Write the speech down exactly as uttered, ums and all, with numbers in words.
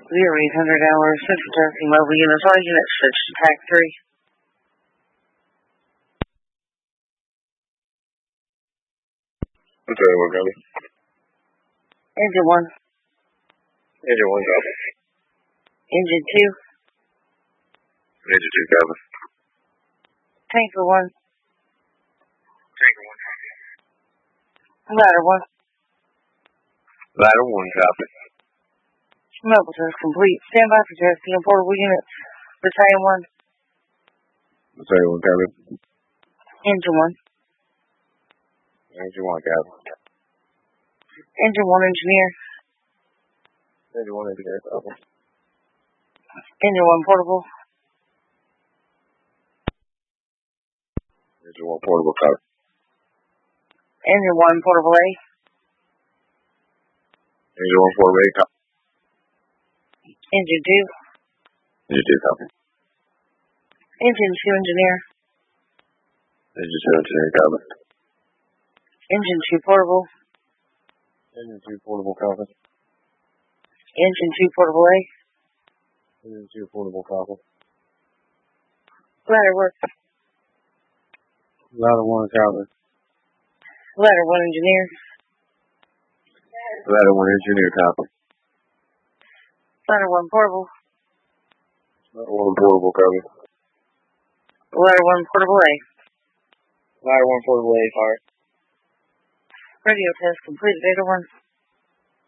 zero eight hundred hours, Central Turkey Mobile Units, all units switched to Pack three. I'm sorry, what copy? Engine one. Engine one copy. Engine two. Engine two copy. Tanker one. Tanker one copy. Ladder one. Ladder one copy. Mobile test complete. Stand by for testing of portable units. Battalion one. Battalion one copy. Engine one. Engine one copy. Engine one engineer. Engine one engineer copy. Engine one portable. Engine one portable copy. Engine one portable A. Engine one portable A copy. Engine two. Engine two copy. Engine two engineer. Engine two engineer copy. Engine two portable. Engine two portable copy. Engine two portable A. Engine two portable copy. Ladder work. Ladder one copy. Ladder one engineer. Ladder one engineer copy. Ladder one portable. Ladder one portable copy. Ladder one portable A. Ladder one portable A fire. Radio test completed. Data one.